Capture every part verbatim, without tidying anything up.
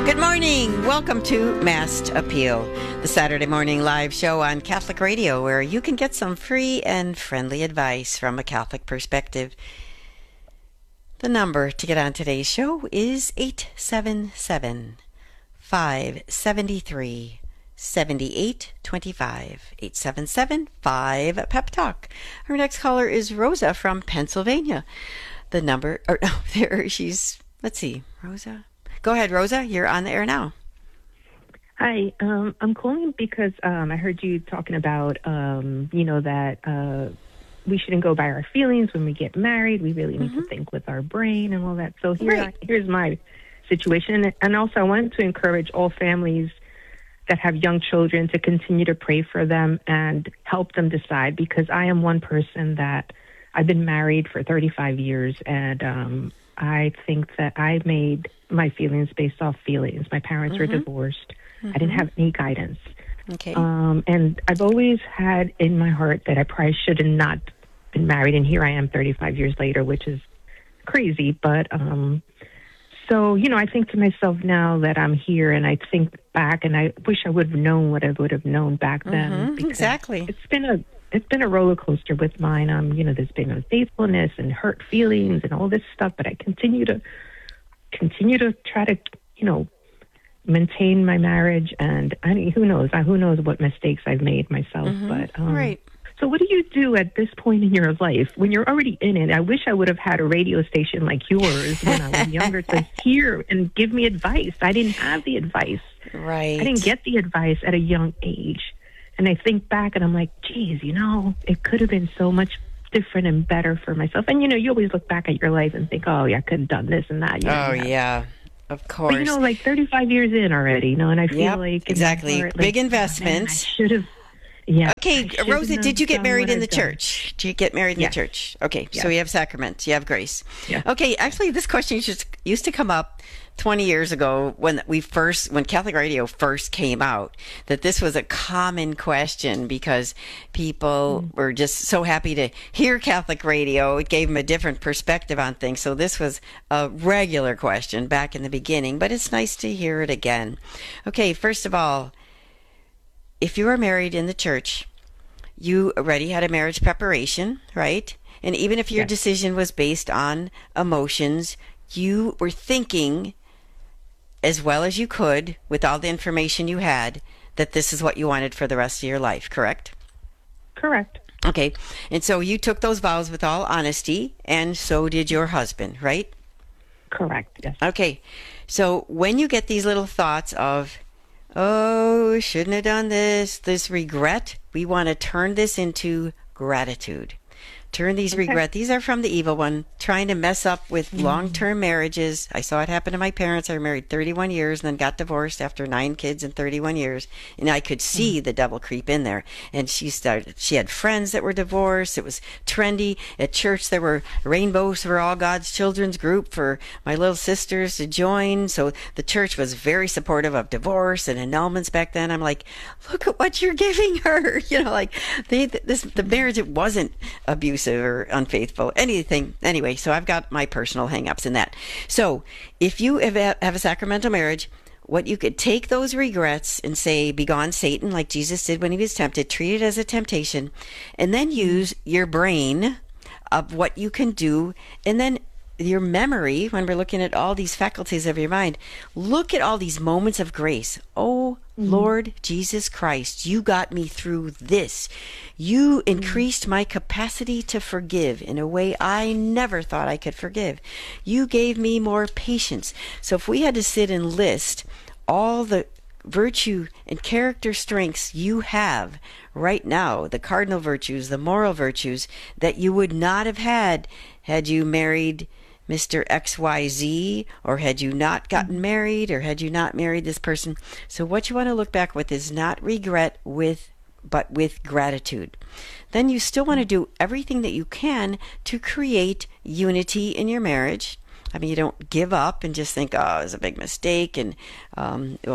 Good morning. Welcome to Masked Appeal, the Saturday morning live show on Catholic Radio where you can get some free and friendly advice from a Catholic perspective. The number to get on today's show is eight seven seven, five seven three, seven eight two five. eight seven seven, five, PEP TALK. Our next caller is Rosa from Pennsylvania. The number, or no, there she's, let's see, Rosa. Go ahead, Rosa. You're on the air now. Hi. Um, I'm calling because um, I heard you talking about, um, you know, that uh, we shouldn't go by our feelings when we get married. We really need mm-hmm. to think with our brain and all that. So here, right. here's my situation. And also, I wanted to encourage all families that have young children to continue to pray for them and help them decide, because I am one person that I've been married for thirty-five years, and um, I think that I made my feelings based off feelings. My parents mm-hmm. were divorced. Mm-hmm. I didn't have any guidance. Okay. Um, and I've always had in my heart that I probably should have not been married. And here I am thirty-five years later, which is crazy. But um, so, you know, I think to myself now that I'm here and I think back and I wish I would have known what I would have known back then. Mm-hmm. Exactly. It's been a It's been a roller coaster with mine. Um, you know, there's been unfaithfulness and hurt feelings and all this stuff, but I continue to continue to try to, you know, maintain my marriage. And I mean, who knows? I, who knows what mistakes I've made myself? Mm-hmm. But um, right. So, what do you do at this point in your life when you're already in it? I wish I would have had a radio station like yours when I was younger to hear and give me advice. I didn't have the advice. Right. I didn't get the advice at a young age. And I think back and I'm like, geez, you know, it could have been so much different and better for myself. And, you know, you always look back at your life and think, oh, yeah, I could have done this and that. You know, oh, yeah, of course. But, you know, like thirty-five years in already, you know, and I feel yep, like... Exactly. Heart, Big like, investments. Oh, man, I should have... Yeah. Okay, Rosa, did you get married in the done. church? Did you get married in yes. the church? Okay, yes. So you have sacraments, you have grace. Yeah. Okay, actually, this question just used to come up twenty years ago when we first, when Catholic Radio first came out, that this was a common question because people mm. were just so happy to hear Catholic Radio. It gave them a different perspective on things. So this was a regular question back in the beginning, but it's nice to hear it again. Okay, first of all, if you were married in the church, you already had a marriage preparation, right? And even if your yes. decision was based on emotions, you were thinking as well as you could with all the information you had that this is what you wanted for the rest of your life, correct? Correct. Okay. And so you took those vows with all honesty, and so did your husband, right? Correct, yes. Okay. So when you get these little thoughts of, oh, shouldn't have done this, this regret, we want to turn this into gratitude. Turn these okay. regret. These are from the evil one, trying to mess up with mm-hmm. long-term marriages. I saw it happen to my parents. I were married thirty-one years and then got divorced after nine kids in thirty-one years. And I could see mm-hmm. the devil creep in there. And she started, she had friends that were divorced. It was trendy. At church, there were rainbows for all God's children's group for my little sisters to join. So the church was very supportive of divorce and annulments back then. I'm like, look at what you're giving her. You know, like they, this, the marriage, it wasn't abusive or unfaithful, anything. Anyway, so I've got my personal hang-ups in that. So if you have a, have a sacramental marriage, what you could take those regrets and say, begone Satan, like Jesus did when he was tempted, treat it as a temptation, and then use your brain of what you can do, and then your memory, when we're looking at all these faculties of your mind, look at all these moments of grace. Oh, mm-hmm. Lord Jesus Christ, you got me through this. You mm-hmm. increased my capacity to forgive in a way I never thought I could forgive. You gave me more patience. So if we had to sit and list all the virtue and character strengths you have right now, the cardinal virtues, the moral virtues that you would not have had had you married Mister X Y Z, or had you not gotten married, or had you not married this person. So what you want to look back with is not regret, with but with gratitude. Then you still want to do everything that you can to create unity in your marriage. I mean, you don't give up and just think, oh, it was a big mistake, and um, well,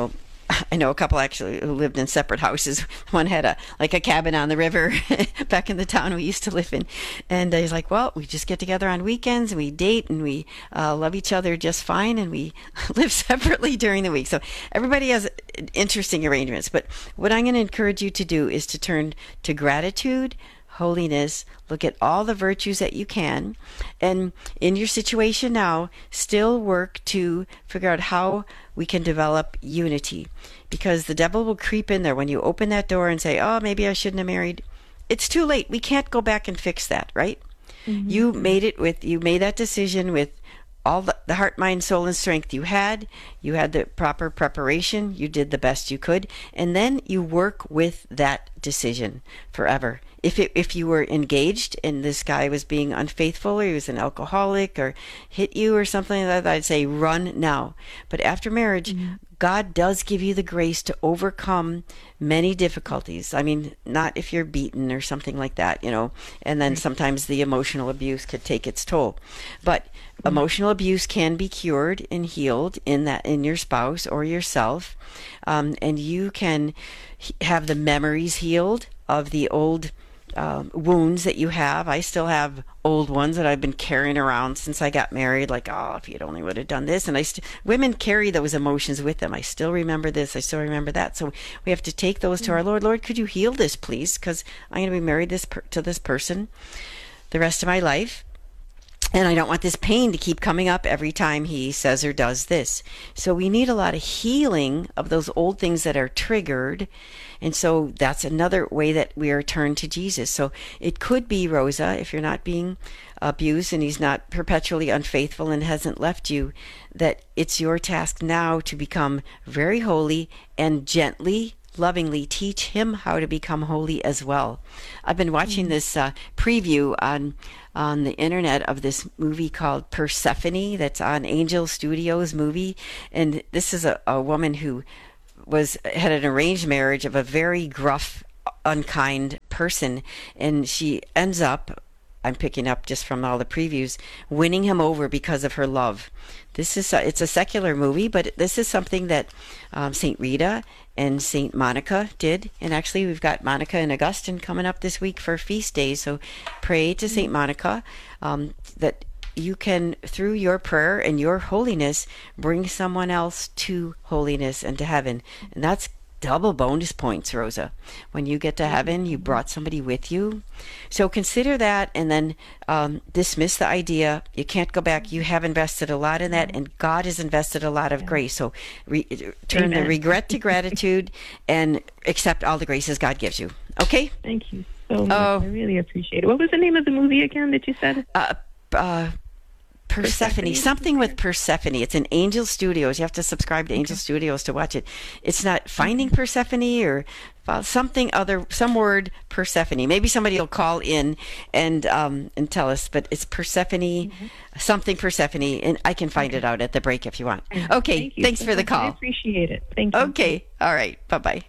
I know a couple actually who lived in separate houses. One had a like a cabin on the river back in the town we used to live in, and he's like, "Well, we just get together on weekends and we date and we uh, love each other just fine, and we live separately during the week." So everybody has interesting arrangements. But what I'm going to encourage you to do is to turn to gratitude, holiness, look at all the virtues that you can, and in your situation now, still work to figure out how we can develop unity, because the devil will creep in there when you open that door and say, "Oh, maybe I shouldn't have married." It's too late. We can't go back and fix that, right? Mm-hmm. You made it with, you made that decision with all the, the heart, mind, soul, and strength you had. You had the proper preparation. You did the best you could. And then you work with that decision forever. If it, if you were engaged and this guy was being unfaithful, or he was an alcoholic or hit you or something like that, I'd say run now. But after marriage, mm-hmm. God does give you the grace to overcome many difficulties. I mean, not if you're beaten or something like that, you know, and then sometimes the emotional abuse could take its toll. But mm-hmm. emotional abuse can be cured and healed in that, in your spouse or yourself. Um, and you can have the memories healed of the old Um, wounds that you have. I still have old ones that I've been carrying around since I got married. Like, oh, if you'd only would have done this. And I st- women carry those emotions with them. I still remember this. I still remember that. So we have to take those to our Lord. Lord, could you heal this, please? Because I'm going to be married this per- to this person the rest of my life. And I don't want this pain to keep coming up every time he says or does this. So we need a lot of healing of those old things that are triggered. And so that's another way that we are turned to Jesus. So it could be, Rosa, if you're not being abused and he's not perpetually unfaithful and hasn't left you, that it's your task now to become very holy and gently, lovingly teach him how to become holy as well. I've been watching mm-hmm. this uh, preview on on the internet of this movie called Persephone that's on Angel Studios movie, and this is a, a woman who was had an arranged marriage of a very gruff, unkind person, and she ends up, I'm picking up just from all the previews, winning him over because of her love. This is a, it's a secular movie, but this is something that um, Saint Rita and Saint Monica did. And actually, we've got Monica and Augustine coming up this week for feast days. So pray to Saint Monica um, that you can, through your prayer and your holiness, bring someone else to holiness and to heaven. And that's double bonus points, Rosa. When you get to heaven, you brought somebody with you. So consider that, and then um, dismiss the idea. You can't go back. You have invested a lot in that, and God has invested a lot of grace. So re- turn Amen. The regret to gratitude and accept all the graces God gives you. Okay? Thank you so much. Oh, I really appreciate it. What was the name of the movie again that you said? Uh, uh, Persephone, Persephone, something with Persephone. It's in Angel Studios. You have to subscribe to Angel okay. Studios to watch it. It's not Finding Persephone or something other, some word Persephone. Maybe somebody will call in and um, and tell us, but it's Persephone, mm-hmm. something Persephone, and I can find okay. it out at the break if you want. Okay, Thank thanks so for the much. call. I appreciate it. Thank you. Okay, all right, bye-bye.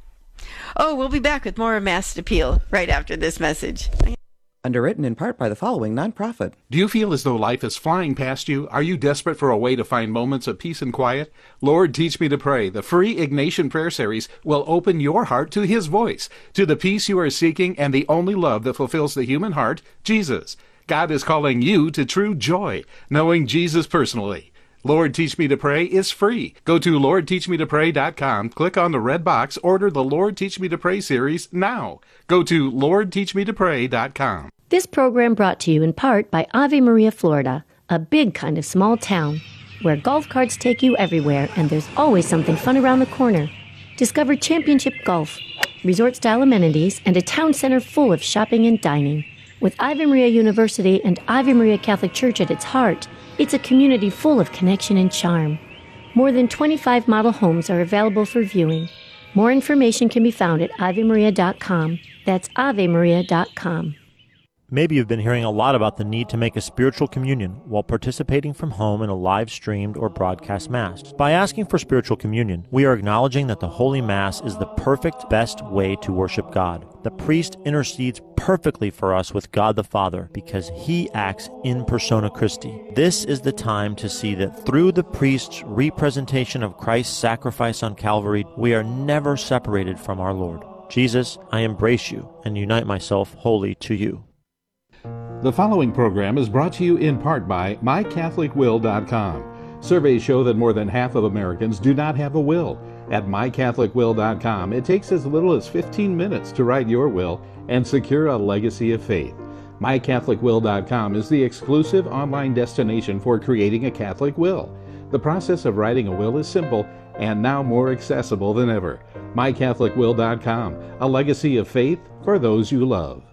Oh, we'll be back with more of Masked Appeal right after this message. Underwritten in part by the following nonprofit. Do you feel as though life is flying past you? Are you desperate for a way to find moments of peace and quiet? Lord, Teach Me to Pray, the free Ignatian prayer series, will open your heart to His voice, to the peace you are seeking and the only love that fulfills the human heart, Jesus. God is calling you to true joy, knowing Jesus personally. Lord, Teach Me to Pray is free. Go to lord teach me to pray dot com, click on the red box, order the Lord Teach Me to Pray series now. Go to lord teach me to pray dot com. This program brought to you in part by Ave Maria, Florida, a big kind of small town where golf carts take you everywhere and there's always something fun around the corner. Discover championship golf, resort-style amenities, and a town center full of shopping and dining. With Ave Maria University and Ave Maria Catholic Church at its heart, it's a community full of connection and charm. More than twenty-five model homes are available for viewing. More information can be found at ave maria dot com. That's ave maria dot com. Maybe you've been hearing a lot about the need to make a spiritual communion while participating from home in a live-streamed or broadcast Mass. By asking for spiritual communion, we are acknowledging that the Holy Mass is the perfect, best way to worship God. The priest intercedes perfectly for us with God the Father because he acts in persona Christi. This is the time to see that through the priest's representation of Christ's sacrifice on Calvary, we are never separated from our Lord. Jesus, I embrace you and unite myself wholly to you. The following program is brought to you in part by my catholic will dot com. Surveys show that more than half of Americans do not have a will. At my catholic will dot com, it takes as little as fifteen minutes to write your will and secure a legacy of faith. my catholic will dot com is the exclusive online destination for creating a Catholic will. The process of writing a will is simple and now more accessible than ever. my catholic will dot com, a legacy of faith for those you love.